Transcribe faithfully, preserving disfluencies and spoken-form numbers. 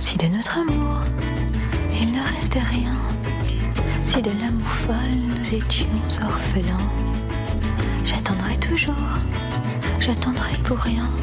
Si de notre amour il ne restait rien, si de l'amour folle nous étions orphelins, j'attendrai toujours, j'attendrai pour rien.